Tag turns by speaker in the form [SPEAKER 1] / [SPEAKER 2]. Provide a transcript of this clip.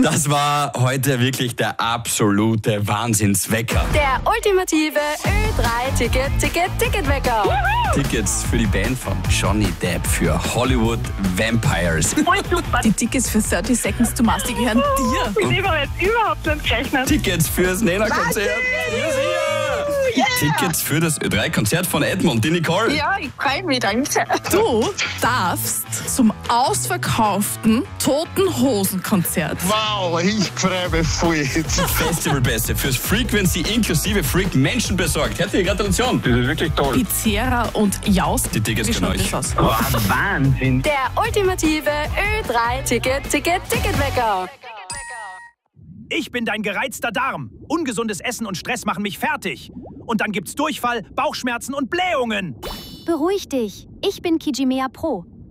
[SPEAKER 1] Das war heute wirklich der absolute Wahnsinnswecker.
[SPEAKER 2] Der ultimative Ö3-Ticketwecker.
[SPEAKER 1] Tickets für die Band von Johnny Depp für Hollywood Vampires.
[SPEAKER 3] Voll super.
[SPEAKER 4] Die Tickets für 30 Seconds to Mars, die gehören dir.
[SPEAKER 3] Mit dem habe ich jetzt überhaupt nicht gerechnet.
[SPEAKER 1] Tickets fürs Nena-Konzert. Tickets für das Ö3-Konzert von Edmund, die Nicole.
[SPEAKER 3] Ja, ich freue mich, danke.
[SPEAKER 4] Du darfst zum ausverkauften Toten Hosen-Konzert.
[SPEAKER 5] Wow, ich freue mich voll.
[SPEAKER 1] Festivalpässe fürs Frequency inklusive Freak Menschen besorgt. Herzliche Gratulation.
[SPEAKER 5] Das ist wirklich toll.
[SPEAKER 4] Pizzeria und Jaus.
[SPEAKER 1] Die Tickets
[SPEAKER 4] Wie
[SPEAKER 1] von
[SPEAKER 4] schaut
[SPEAKER 1] euch.
[SPEAKER 4] das aus?
[SPEAKER 5] Wow, Wahnsinn.
[SPEAKER 2] Der ultimative Ö3-Ticketwecker.
[SPEAKER 6] Ich bin dein gereizter Darm. Ungesundes Essen und Stress machen mich fertig. Und dann gibt's Durchfall, Bauchschmerzen und Blähungen.
[SPEAKER 7] Beruhig dich. Ich bin Kijimea Pro.